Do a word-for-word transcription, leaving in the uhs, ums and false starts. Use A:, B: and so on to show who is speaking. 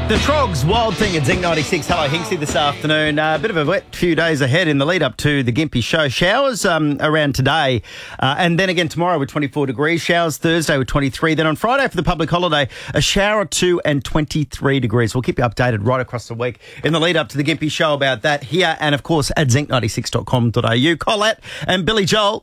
A: The Trogs, Wild Thing at Zing ninety-six. Hello, Hinksy, this afternoon. A uh, bit of a wet few days ahead in the lead up to the Gympie show. Showers um, around today, uh, and then again tomorrow with twenty-four degrees. Showers Thursday with twenty-three. Then on Friday for the public holiday, a shower or two and twenty-three degrees. We'll keep you updated right across the week in the lead up to the Gympie show about that here and, of course, at zinc ninety-six dot com dot a u. Colette and Billy Joel.